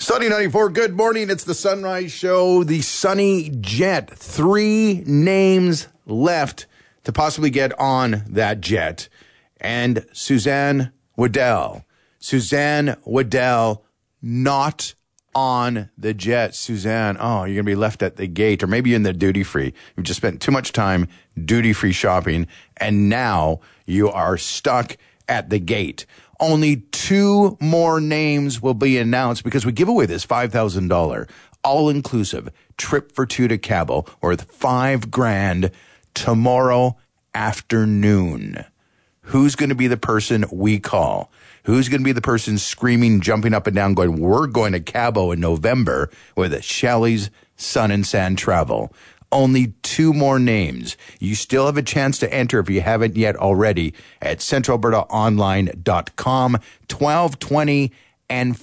Sunny 94, good morning. It's the Sunrise Show, the Sunny Jet. 3 names left to possibly get on that jet. And Suzanne Waddell. Suzanne Waddell not on the jet. Suzanne, oh, you're going to be left at the gate, or maybe in the duty-free. You've just spent too much time duty-free shopping, and now you are stuck at the gate. Only 2 more names will be announced because we give away this $5,000 all-inclusive trip for 2 to Cabo worth $5,000 tomorrow afternoon. Who's going to be the person we call? Who's going to be the person screaming, jumping up and down, going, we're going to Cabo in November with Shelley's Sun and Sand Travel? Only 2 more names. You still have a chance to enter if you haven't yet already at centralalbertaonline.com, 12:20 and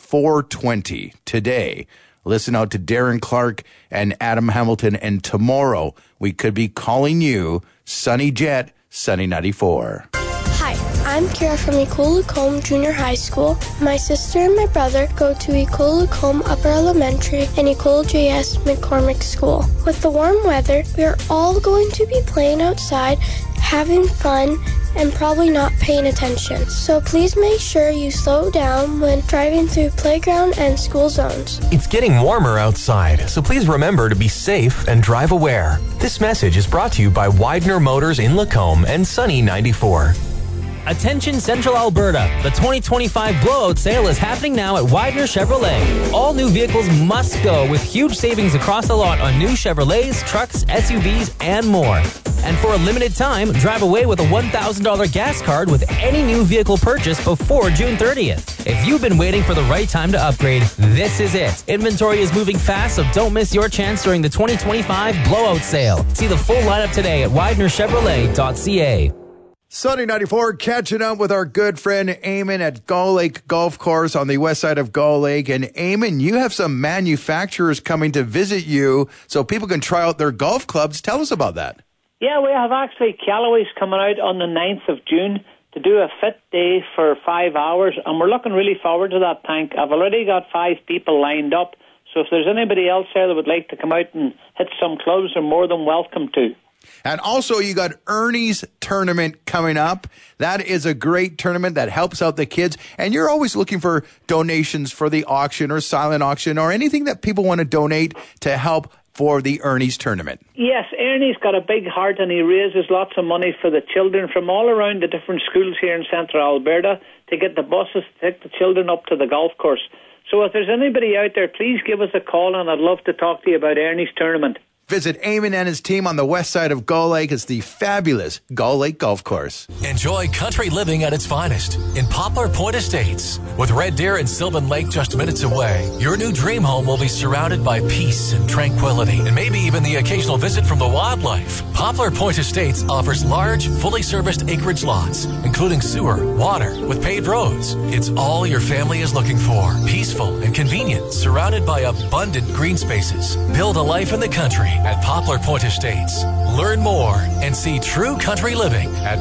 4:20 today. Listen out to Darren Clark and Adam Hamilton, and tomorrow we could be calling you Sunny Jet, Sunny 94. Hi, I'm Kira from Ecole Lacombe Junior High School. My sister and my brother go to Ecole Lacombe Upper Elementary and Ecole JS McCormick School. With the warm weather, we are all going to be playing outside, having fun, and probably not paying attention. So please make sure you slow down when driving through playground and school zones. It's getting warmer outside, so please remember to be safe and drive aware. This message is brought to you by Widener Motors in Lacombe and Sunny 94. Attention Central Alberta. The 2025 blowout sale is happening now at Widener Chevrolet. All new vehicles must go with huge savings across the lot on new Chevrolets, trucks, SUVs, and more. And for a limited time, drive away with a $1,000 gas card with any new vehicle purchase before June 30th. If you've been waiting for the right time to upgrade, this is it. Inventory is moving fast, so don't miss your chance during the 2025 blowout sale. See the full lineup today at widenerchevrolet.ca. Sunny 94, catching up with our good friend Eamon at Gull Lake Golf Course on the west side of Gull Lake. And Eamon, you have some manufacturers coming to visit you so people can try out their golf clubs. Tell us about that. Yeah, we have actually Callaway's coming out on the 9th of June to do a fit day for 5 hours, and we're looking really forward to that, Tank. I've already got 5 people lined up, so if there's anybody else there that would like to come out and hit some clubs, they're more than welcome to. And also, you got Ernie's tournament coming up. That is a great tournament that helps out the kids. And you're always looking for donations for the auction or silent auction or anything that people want to donate to help for the Ernie's tournament. Yes, Ernie's got a big heart and he raises lots of money for the children from all around the different schools here in Central Alberta to get the buses to take the children up to the golf course. So if there's anybody out there, please give us a call and I'd love to talk to you about Ernie's tournament. Visit Eamon and his team on the west side of Gull Lake. It's the fabulous Gull Lake Golf Course. Enjoy country living at its finest in Poplar Point Estates. With Red Deer and Sylvan Lake just minutes away, your new dream home will be surrounded by peace and tranquility, and maybe even the occasional visit from the wildlife. Poplar Point Estates offers large, fully serviced acreage lots, including sewer, water, with paved roads. It's all your family is looking for. Peaceful and convenient, surrounded by abundant green spaces. Build a life in the country at Poplar Point Estates. Learn more and see true country living at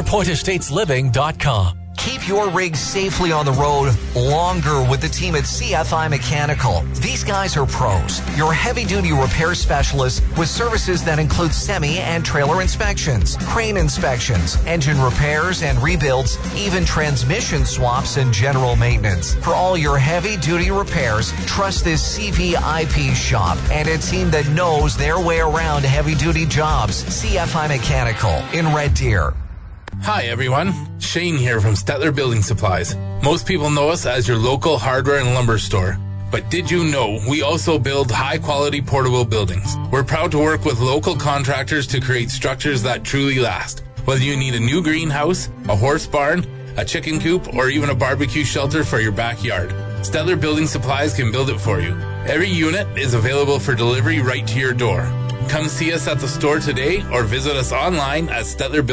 poplarpointestatesliving.com. Keep your rig safely on the road longer with the team at CFI Mechanical. These guys are pros, your heavy-duty repair specialists with services that include semi and trailer inspections, crane inspections, engine repairs and rebuilds, even transmission swaps and general maintenance. For all your heavy-duty repairs, trust this CVIP shop and a team that knows their way around heavy-duty jobs. CFI Mechanical in Red Deer. Hi everyone, Shane here from Stettler Building Supplies. Most people know us as your local hardware and lumber store. But did you know we also build high-quality portable buildings? We're proud to work with local contractors to create structures that truly last. Whether you need a new greenhouse, a horse barn, a chicken coop, or even a barbecue shelter for your backyard, Stettler Building Supplies can build it for you. Every unit is available for delivery right to your door. Come see us at the store today or visit us online at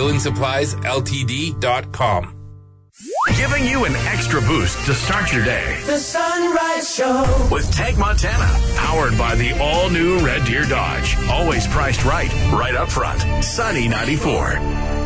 StettlerBuildingSuppliesLTD.com. Giving you an extra boost to start your day. The Sunrise Show with Tank Montana, powered by the all-new Red Deer Dodge. Always priced right up front. Sunny 94.